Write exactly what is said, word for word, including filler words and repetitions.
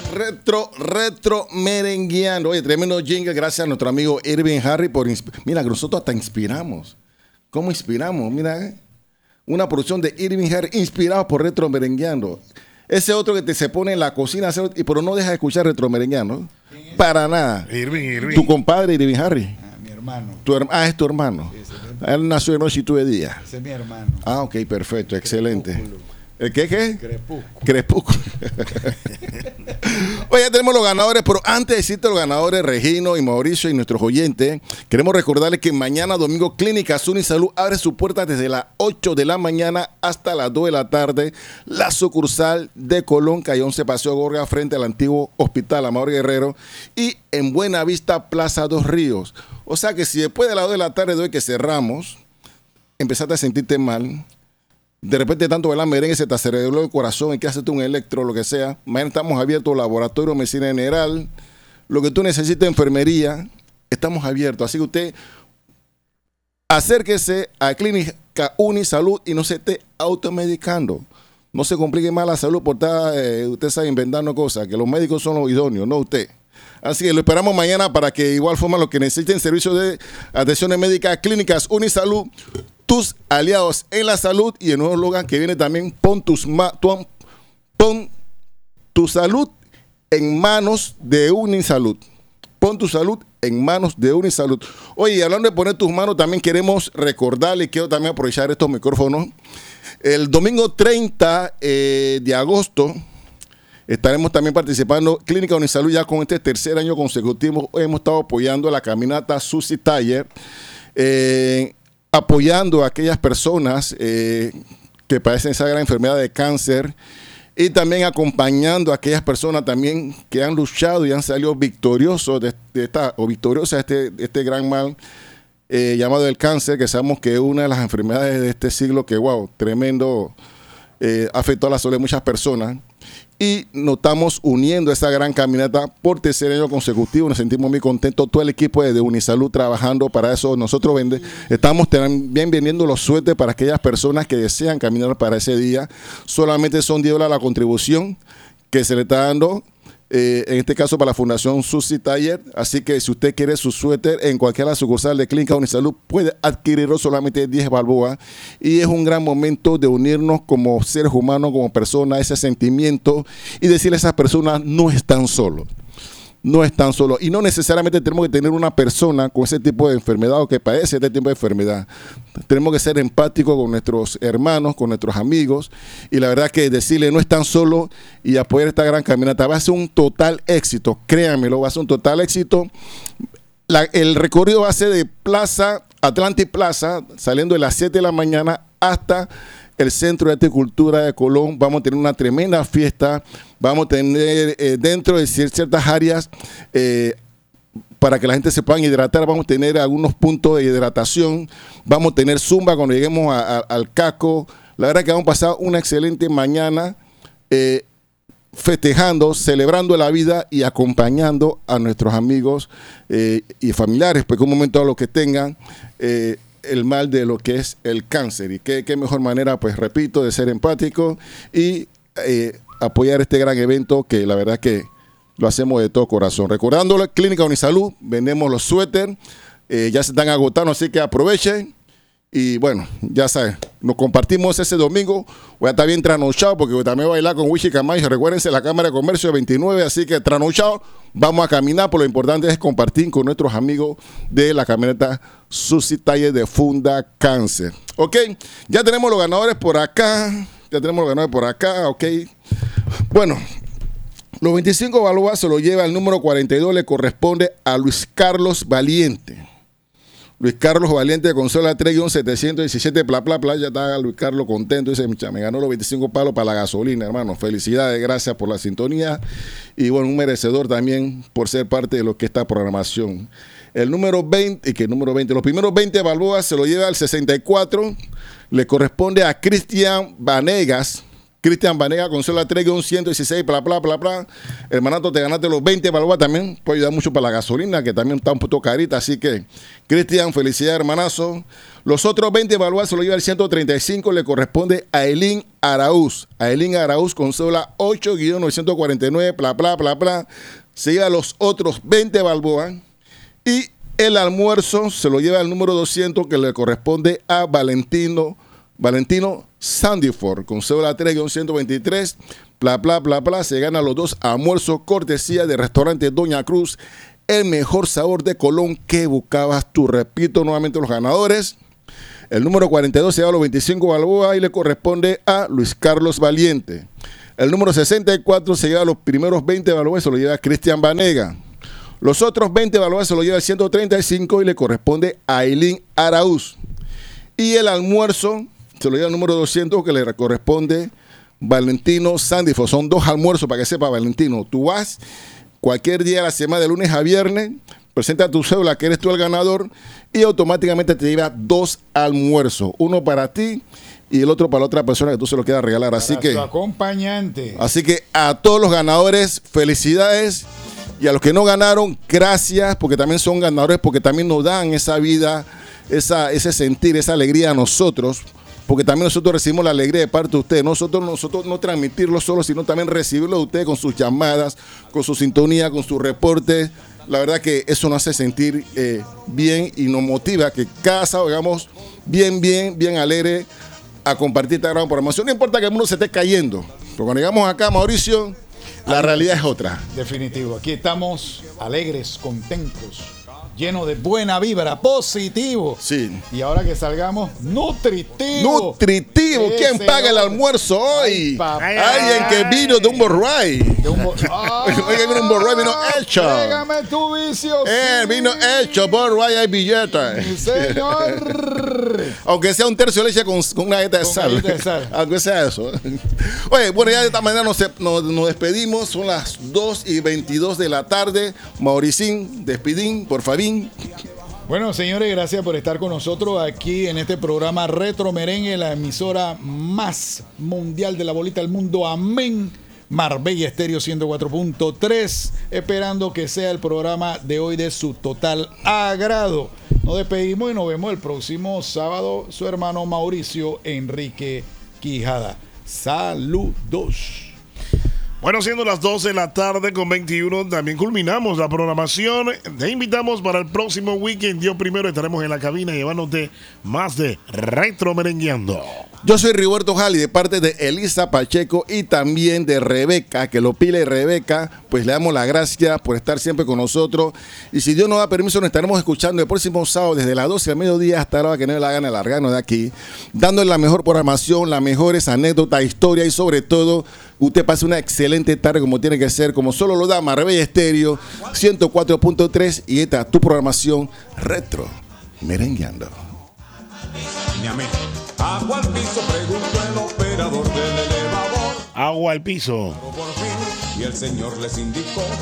Retro, retro merengueando. Oye, tremendo jingle. Gracias a nuestro amigo Irving Harry por inspirarnos. Mira, nosotros hasta inspiramos. ¿Cómo inspiramos? Mira, una producción de Irving Harry inspirado por Retro Merengueando. Ese otro que te se pone en la cocina, y pero no deja de escuchar Retro Merengueando. Para nada. Irving, Irving. Tu compadre Irving Harry. Ah, mi hermano. Tu her ah, es tu hermano. Sí, Él nació de noche y tú de día. ese es mi hermano. Ah, ok, perfecto, excelente. Crepúsculo. ¿El qué, qué? Crepúsculo. Crepúsculo. Oye, ya tenemos los ganadores, pero antes de decirte los ganadores, Regino y Mauricio y nuestros oyentes, queremos recordarles que mañana domingo Clínicas Unisalud abre sus puertas desde las ocho de la mañana hasta las dos de la tarde. La sucursal de Colón, calle once, Paseo Gorga, frente al antiguo Hospital Amador Guerrero, y en Buenavista, Plaza Dos Ríos. O sea que si después de las dos de la tarde de hoy que cerramos, empezaste a sentirte mal, de repente tanto bailar merengue se te aceleró el corazón, hay que hacerte un electro, lo que sea. Mañana estamos abiertos, laboratorio, medicina general, lo que tú necesites, enfermería, estamos abiertos. Así que usted acérquese a Clínica Unisalud y no se esté automedicando. No se complique más la salud por estar, eh, usted sabe, inventando cosas, que los médicos son los idóneos, no usted. Así que lo esperamos mañana para que igual forma los que necesiten servicios de atención médica, Clínicas Unisalud, tus aliados en la salud, y el nuevo eslogan que viene también, pon, tus ma tu, pon tu salud en manos de Unisalud. Pon tu salud en manos de Unisalud. Oye, y hablando de poner tus manos, también queremos recordarle, quiero también aprovechar estos micrófonos. El domingo treinta eh, de agosto estaremos también participando Clínica Unisalud, ya con este tercer año consecutivo. Hoy hemos estado apoyando la caminata Susi Taller, eh, apoyando a aquellas personas eh, que padecen esa gran enfermedad de cáncer, y también acompañando a aquellas personas también que han luchado y han salido victoriosos de, de esta, o victoriosas de este, de este gran mal eh, llamado el cáncer, que sabemos que es una de las enfermedades de este siglo que, wow, tremendo, eh, afectó a la salud de muchas personas. Y nos estamos uniendo a esa gran caminata por tercer año consecutivo. Nos sentimos muy contentos. Todo el equipo de Unisalud trabajando para eso. Nosotros vende, estamos también vendiendo los suéteres para aquellas personas que desean caminar para ese día. Solamente son diez dólares la contribución que se le está dando. Eh, en este caso para la Fundación Susi Taller. Así que si usted quiere su suéter en cualquier sucursal de Clínica Unisalud, puede adquirirlo solamente diez balboas, y es un gran momento de unirnos como seres humanos, como personas, ese sentimiento, y decirle a esas personas: no están solos. No están solos, y no necesariamente tenemos que tener una persona con ese tipo de enfermedad o que padece este tipo de enfermedad. Tenemos que ser empáticos con nuestros hermanos, con nuestros amigos, y la verdad que decirle: no están solos, y apoyar esta gran caminata va a ser un total éxito, créanmelo, va a ser un total éxito. La, el recorrido va a ser de Plaza, Atlantic Plaza, saliendo de las siete de la mañana hasta el Centro de Arte y Cultura de Colón. Vamos a tener una tremenda fiesta. Vamos a tener eh, dentro de ciertas áreas eh, para que la gente se pueda hidratar. Vamos a tener algunos puntos de hidratación. Vamos a tener zumba cuando lleguemos a, a, al Caco. La verdad que vamos a pasar una excelente mañana eh, festejando, celebrando la vida y acompañando a nuestros amigos eh, y familiares, porque un momento a los que tengan eh, el mal de lo que es el cáncer. Y qué, qué mejor manera, pues repito, de ser empático y eh, apoyar este gran evento, que la verdad que lo hacemos de todo corazón. Recordándole, Clínica Unisalud, vendemos los suéteres, eh, ya se están agotando, así que aprovechen. Y bueno, ya saben, nos compartimos ese domingo. Voy a estar bien trasnochado porque también voy a bailar con Wichi Camayo. Recuérdense, la Cámara de Comercio veintinueve, así que trasnochado, vamos a caminar, pero lo importante es compartir con nuestros amigos de la camioneta Susi Taller de Funda Cáncer. Ok, ya tenemos los ganadores por acá, ya tenemos los ganadores por acá, ok. Bueno, los veinticinco balboas se lo lleva el número cuarenta y dos, le corresponde a Luis Carlos Valiente. Luis Carlos Valiente de Consola tres setecientos diecisiete, bla, bla, bla. Ya está Luis Carlos contento. Dice: me ganó los veinticinco palos para la gasolina, hermano. Felicidades, gracias por la sintonía. Y bueno, un merecedor también por ser parte de lo que es esta programación. El número veinte, y que el número veinte, los primeros veinte balboas se lo lleva al sesenta y cuatro. Le corresponde a Cristian Vanegas. Cristian Vanega con cédula tres ciento dieciséis, bla, bla, bla, bla. Hermanato, te ganaste los veinte balboas también. Puede ayudar mucho para la gasolina, que también está un poquito carita. Así que, Cristian, felicidades, hermanazo. Los otros veinte balboas se lo lleva el ciento treinta y cinco, le corresponde a Elín Araúz. A Elín Araúz con cédula ocho novecientos cuarenta y nueve, bla, bla, bla, bla. Se lleva los otros veinte balboas. Y el almuerzo se lo lleva el número doscientos, que le corresponde a Valentino Valentino Sandiford, con cédula tres ciento veintitrés, bla, bla, bla, bla. Se gana los dos almuerzos cortesía de restaurante Doña Cruz, el mejor sabor de Colón que buscabas tú. Repito nuevamente los ganadores. El número cuarenta y dos se lleva los veinticinco balboas y le corresponde a Luis Carlos Valiente. El número sesenta y cuatro se lleva los primeros veinte balboas, se lo lleva Cristian Vanega. Los otros veinte balboas se lo lleva el ciento treinta y cinco y le corresponde a Elín Araúz. Y el almuerzo se lo lleva el número doscientos, que le corresponde Valentino Sandifo. Son dos almuerzos, para que sepa, Valentino. Tú vas cualquier día de la semana, de lunes a viernes, presenta tu cédula que eres tú el ganador y automáticamente te lleva dos almuerzos. Uno para ti y el otro para la otra persona que tú se lo quieras regalar. Así para que, su acompañante. Así que a todos los ganadores, felicidades. Y a los que no ganaron, gracias, porque también son ganadores, porque también nos dan esa vida, esa, ese sentir, esa alegría a nosotros. Porque también nosotros recibimos la alegría de parte de ustedes. Nosotros, nosotros no transmitirlo solo, sino también recibirlo de ustedes con sus llamadas, con su sintonía, con sus reportes. La verdad que eso nos hace sentir eh, bien y nos motiva que cada sábado llegamos bien, bien, bien alegre a compartir esta gran programación. No importa que el mundo se esté cayendo. Pero cuando llegamos acá, Mauricio, la realidad es otra. Definitivo. Aquí estamos alegres, contentos, lleno de buena vibra, positivo. Sí. Y ahora que salgamos, nutritivo. Nutritivo. Ese ¿Quién paga el hombre. almuerzo hoy? Ay, papá. Alguien que vino de un borray. De un bo- Oye, vino un borray, vino hecho. Pégame tu vicio. Eh, sí. vino hecho, borray, hay billete. Sí, señor. Aunque sea un tercio de leche con, con una galleta de Con sal. galleta de sal. Aunque sea eso. Oye, bueno, ya de esta manera nos, nos, nos despedimos. Son las dos y veintidós de la tarde. Mauricín, despidín, por favor. Bueno, señores, gracias por estar con nosotros aquí en este programa Retro Merengue, la emisora más mundial de la bolita del mundo. Amén. Marbella Estéreo ciento cuatro punto tres, esperando que sea el programa de hoy de su total agrado. Nos despedimos y nos vemos el próximo sábado. Su hermano Mauricio Enrique Quijada. Saludos. Bueno, siendo las doce de la tarde con veintiuno, también culminamos la programación. Te invitamos para el próximo weekend. Dios primero, estaremos en la cabina llevándote más de Retro Merengueando. Yo soy Rigoberto Jali, de parte de Elisa Pacheco y también de Rebeca, que lo pile Rebeca. Pues le damos las gracias por estar siempre con nosotros. Y si Dios nos da permiso, nos estaremos escuchando el próximo sábado desde las doce al mediodía hasta la hora que no le la gana largarnos de aquí, dándole la mejor programación, las mejores anécdotas, historias y sobre todo, usted pase una excelente tarde como tiene que ser, como solo lo da Marbella Estéreo ciento cuatro punto tres y esta tu programación Retro Merengueando. Agua al piso, preguntó el operador del elevador. Agua al piso. Por fin, y el señor les indicó.